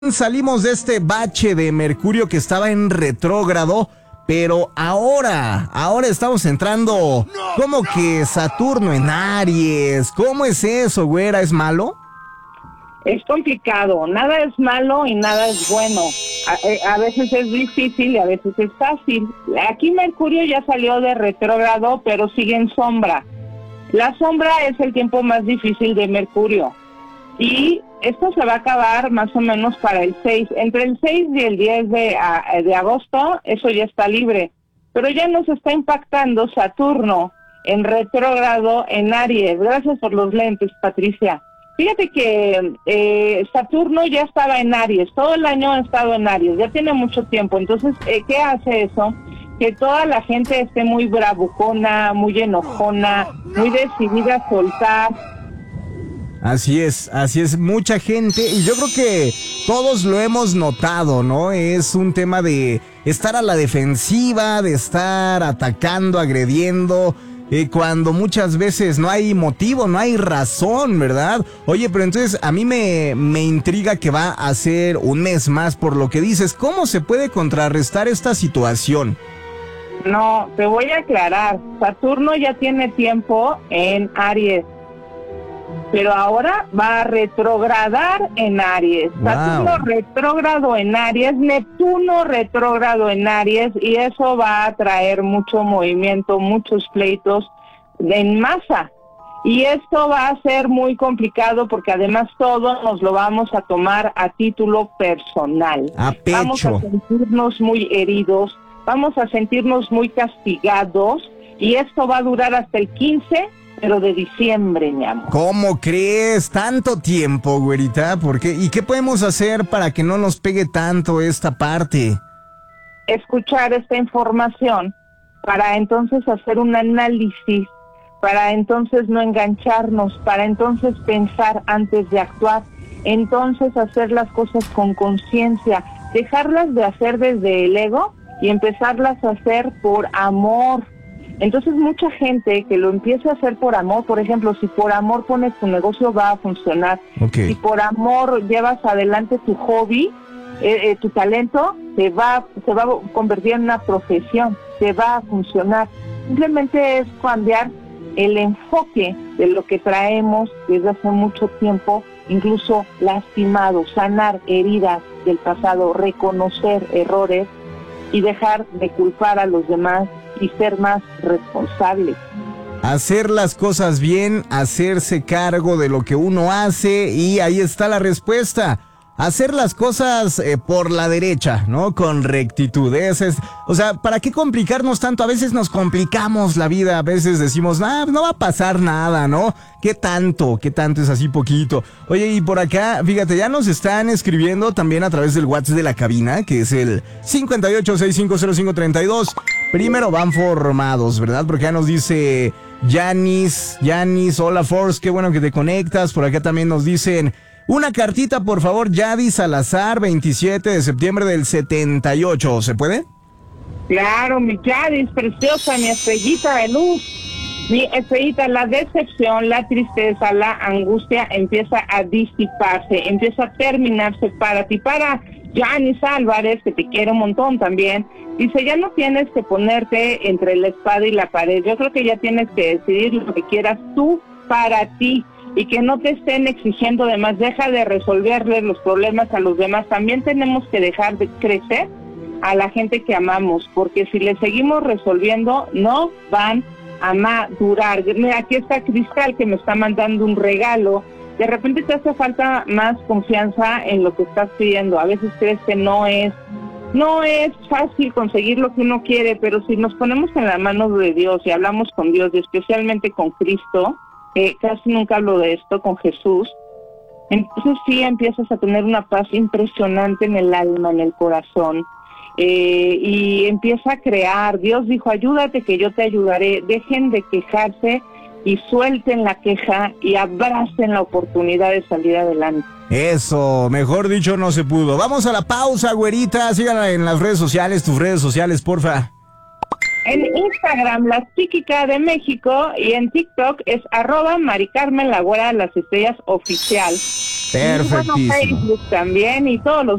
Salimos de este bache de Mercurio que estaba en retrógrado, pero ahora estamos entrando como que Saturno en Aries. ¿Cómo es eso, güera? ¿Es malo? Es complicado, nada es malo y nada es bueno. A veces es difícil y a veces es fácil. Aquí Mercurio ya salió de retrógrado, pero sigue en sombra. La sombra es el tiempo más difícil de Mercurio. Y esto se va a acabar más o menos para el 6. Entre el 6 y el 10 de agosto, eso ya está libre. Pero ya nos está impactando Saturno en retrógrado en Aries. Gracias por los lentes, Patricia. Fíjate que Saturno ya estaba en Aries, todo el año ha estado en Aries, ya tiene mucho tiempo. Entonces, ¿qué hace eso? Que toda la gente esté muy bravucona, muy enojona, muy decidida a soltar. Así es, mucha gente, y yo creo que todos lo hemos notado, ¿no? Es un tema de estar a la defensiva, de estar atacando, agrediendo, cuando muchas veces no hay motivo, no hay razón, ¿verdad? Oye, pero entonces a mí me intriga que va a ser un mes más por lo que dices. ¿Cómo se puede contrarrestar esta situación? No, te voy a aclarar. Saturno ya tiene tiempo en Aries, pero ahora va a retrogradar en Aries. Wow. Saturno retrógrado en Aries, Neptuno retrógrado en Aries, y eso va a traer mucho movimiento, muchos pleitos en masa. Y esto va a ser muy complicado porque además todo nos lo vamos a tomar a título personal. A pecho. Vamos a sentirnos muy heridos, vamos a sentirnos muy castigados, y esto va a durar hasta el 15 pero de diciembre, mi amor. ¿Cómo crees? ¿Tanto tiempo, güerita? ¿Por qué? ¿Y qué podemos hacer para que no nos pegue tanto esta parte? Escuchar esta información para entonces hacer un análisis, para entonces no engancharnos, para entonces pensar antes de actuar, entonces hacer las cosas con conciencia, dejarlas de hacer desde el ego y empezarlas a hacer por amor. Entonces mucha gente que lo empieza a hacer por amor, por ejemplo, si por amor pones tu negocio va a funcionar. Okay. Si por amor llevas adelante tu hobby, tu talento, se va a convertir en una profesión, te va a funcionar. Simplemente es cambiar el enfoque de lo que traemos desde hace mucho tiempo, incluso lastimado, sanar heridas del pasado, reconocer errores y dejar de culpar a los demás y ser más responsable. Hacer las cosas bien, hacerse cargo de lo que uno hace, y ahí está la respuesta. Hacer las cosas por la derecha, ¿no? Con rectitud. O sea, ¿para qué complicarnos tanto? A veces nos complicamos la vida, a veces decimos, no va a pasar nada, ¿no? ¿Qué tanto? ¿Qué tanto es así poquito? Oye, y por acá, fíjate, ya nos están escribiendo también a través del WhatsApp de la cabina, que es el 58650532. Primero van formados, ¿verdad? Porque ya nos dice Yanis, hola Force, qué bueno que te conectas. Por acá también nos dicen, una cartita por favor, Yadi Salazar, 27 de septiembre del 78, ¿se puede? Claro, mi Yadi, preciosa, mi estrellita de luz. Mi estrellita, la decepción, la tristeza, la angustia empieza a disiparse, empieza a terminarse para ti, para Yanis Álvarez, que te quiere un montón también. Dice, ya no tienes que ponerte entre la espada y la pared, yo creo que ya tienes que decidir lo que quieras tú para ti, y que no te estén exigiendo de más. Deja de resolverle los problemas a los demás. También tenemos que dejar de crecer a la gente que amamos, porque si le seguimos resolviendo, no van a madurar. Mira, aquí está Cristal, que me está mandando un regalo. De repente te hace falta más confianza en lo que estás pidiendo. A veces crees que no es fácil conseguir lo que uno quiere, pero si nos ponemos en las manos de Dios y hablamos con Dios, y especialmente con Cristo, casi nunca hablo de esto, con Jesús, entonces sí empiezas a tener una paz impresionante en el alma, en el corazón, y empieza a crear. Dios dijo, ayúdate que yo te ayudaré. Dejen de quejarse y suelten la queja y abracen la oportunidad de salir adelante. Eso, mejor dicho no se pudo. Vamos a la pausa, güerita. Síganla en las redes sociales, tus redes sociales, porfa. En Instagram, La Psíquica de México, y en TikTok es @Mari Carmen, la güera de las estrellas oficial. Perfectísimo. Y bueno, Facebook también y todos los